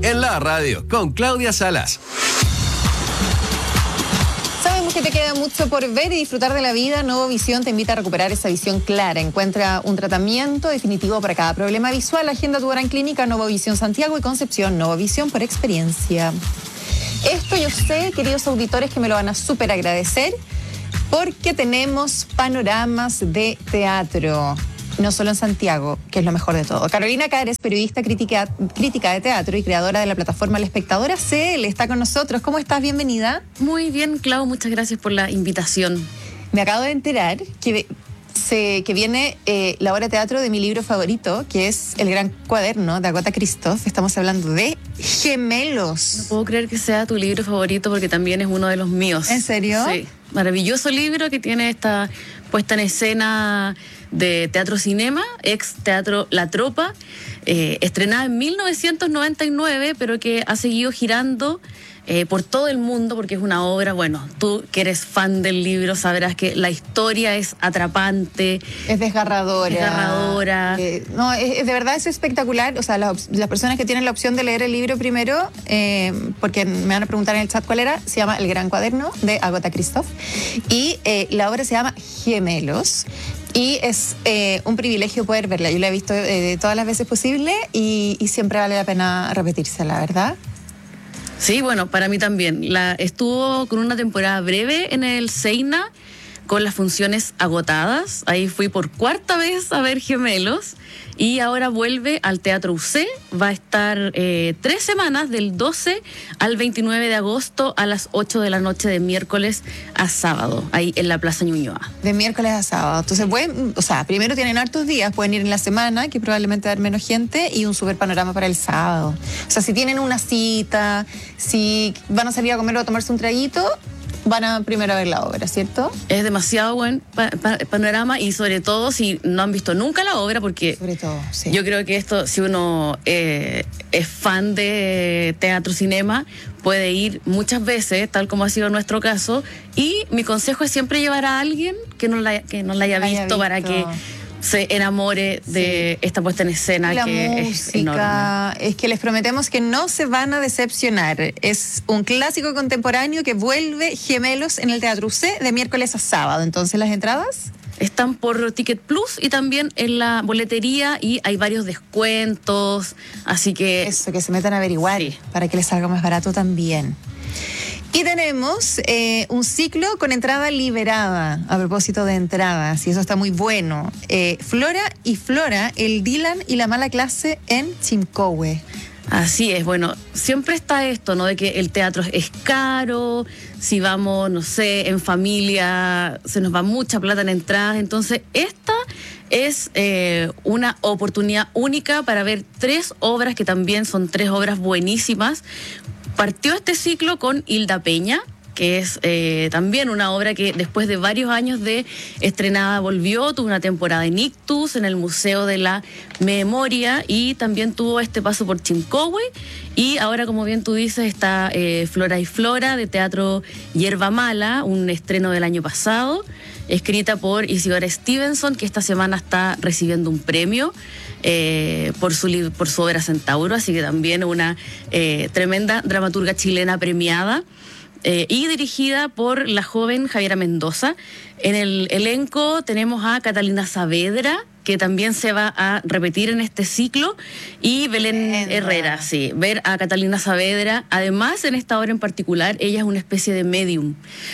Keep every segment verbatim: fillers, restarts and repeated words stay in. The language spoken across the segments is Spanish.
en la radio con Claudia Salas. Sabemos que te queda mucho por ver y disfrutar de la vida. Novovisión te invita a recuperar esa visión clara. Encuentra un tratamiento definitivo para cada problema visual. Agenda tu hora en clínica Novovisión Santiago y Concepción. Novovisión por experiencia. Esto yo sé, queridos auditores, que me lo van a súper agradecer porque tenemos panoramas de teatro. No solo en Santiago, que es lo mejor de todo. Carolina Cares, periodista crítica, crítica de teatro y creadora de la plataforma La Espectadora C L, está con nosotros. ¿Cómo estás? Bienvenida. Muy bien, Clau, muchas gracias por la invitación. Me acabo de enterar que, se, que viene eh, la obra de teatro de mi libro favorito, que es El Gran Cuaderno, de Agatha Christoph. Estamos hablando de Gemelos. No puedo creer que sea tu libro favorito porque también es uno de los míos. ¿En serio? Sí, maravilloso libro que tiene esta puesta en escena de Teatro Cinema, ex Teatro La Tropa, eh, estrenada en mil novecientos noventa y nueve, pero que ha seguido girando eh, por todo el mundo porque es una obra, bueno, tú que eres fan del libro sabrás que la historia es atrapante. Es desgarradora. Desgarradora. Eh, no, es, de verdad es espectacular. O sea, las, las personas que tienen la opción de leer el libro primero, eh, porque me van a preguntar en el chat cuál era, se llama El Gran Cuaderno de Agatha Christoph y eh, la obra se llama Gemelos. Y es eh, un privilegio poder verla. Yo la he visto eh, todas las veces posible y, y siempre vale la pena repetírsela, ¿verdad? Sí, bueno, para mí también. La, estuvo con una temporada breve en el Seina, con las funciones agotadas. Ahí fui por cuarta vez a ver Gemelos y ahora vuelve al Teatro U C. Va a estar eh, tres semanas, del doce al veintinueve de agosto a las ocho de la noche, de miércoles a sábado, ahí en la Plaza Ñuñoa. De miércoles a sábado. Entonces, pueden, o sea, primero tienen hartos días, pueden ir en la semana, que probablemente va a haber menos gente, y un super panorama para el sábado. O sea, si tienen una cita, si van a salir a comer o a tomarse un traguito, van a primero a ver la obra, ¿cierto? Es demasiado buen pa pa panorama y sobre todo si no han visto nunca la obra, porque sobre todo, sí. Yo creo que esto, si uno eh, es fan de teatro, cinema, puede ir muchas veces, tal como ha sido nuestro caso, y mi consejo es siempre llevar a alguien que no la, que no la haya, visto, visto para que se enamore de sí. esta puesta en escena la que música, es enorme. Es que les prometemos que no se van a decepcionar. Es un clásico contemporáneo que vuelve, Gemelos, en el Teatro U C de miércoles a sábado. Entonces, ¿las entradas? Están por Ticket Plus y también en la boletería y hay varios descuentos, así que... Eso, que se metan a averiguar sí. para que les salga más barato también. Y tenemos eh, un ciclo con entrada liberada, a propósito de entradas, y eso está muy bueno. Eh, Flora y Flora, el Dylan y la mala clase en Chimcowe. Así es, bueno, siempre está esto, ¿no? De que el teatro es caro, si vamos, no sé, en familia, se nos va mucha plata en entradas, entonces esta es eh, una oportunidad única para ver tres obras que también son tres obras buenísimas. Partió este ciclo con Hilda Peña, que es eh, también una obra que después de varios años de estrenada volvió, tuvo una temporada en Ictus, en el Museo de la Memoria, y también tuvo este paso por Chimcowe, y ahora, como bien tú dices, está eh, Flora y Flora, de Teatro Hierba Mala, un estreno del año pasado, escrita por Isidora Stevenson, que esta semana está recibiendo un premio eh, por, su, por su obra Centauro, así que también una eh, tremenda dramaturga chilena premiada. Eh, y dirigida por la joven Javiera Mendoza. En el elenco tenemos a Catalina Saavedra, que también se va a repetir en este ciclo, y Belén Enda. Herrera, sí, ver a Catalina Saavedra. Además, en esta obra en particular, ella es una especie de medium.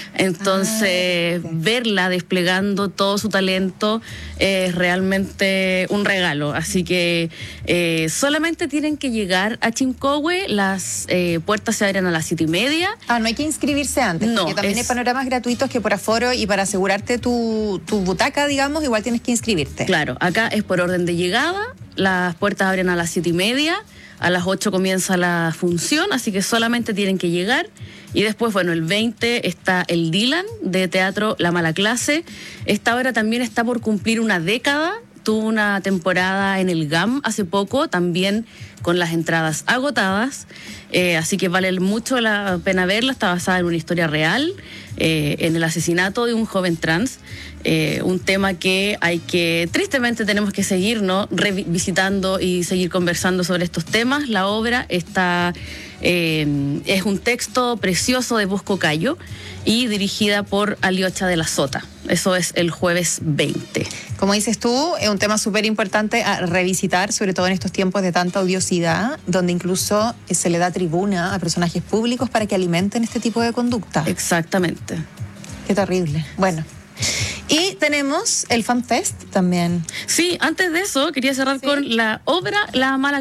Entonces, ah, verla desplegando todo su talento es realmente un regalo. Así que eh, solamente tienen que llegar a Chimcowe, las eh, puertas se abren a las siete y media. Ah, no hay que inscribirse antes, no, porque también es... hay panoramas gratuitos que por aforo y para asegurarte tu, tu butaca, digamos, igual tienes que inscribirte. Claro. Acá es por orden de llegada, las puertas abren a las siete y media, a las ocho comienza la función, así que solamente tienen que llegar. Y después, bueno, el veinte está el Dylan, de Teatro La Mala Clase. Esta obra también está por cumplir una década, tuvo una temporada en el G A M hace poco, también con las entradas agotadas, eh, así que vale mucho la pena verla. Está basada en una historia real, eh, en el asesinato de un joven trans, eh, un tema que hay que, tristemente tenemos que seguir, ¿no?, revisitando y seguir conversando sobre estos temas. La obra está, eh, es un texto precioso de Busco Cayo y dirigida por Aliocha de la Sota. Eso es el jueves veinte. Como dices tú, es un tema súper importante a revisitar, sobre todo en estos tiempos de tanta odiosidad, donde incluso se le da tribuna a personajes públicos para que alimenten este tipo de conducta. Exactamente. Qué terrible. Bueno. Y tenemos el FanFest también. Sí, antes de eso quería cerrar Sí. con la obra La Mala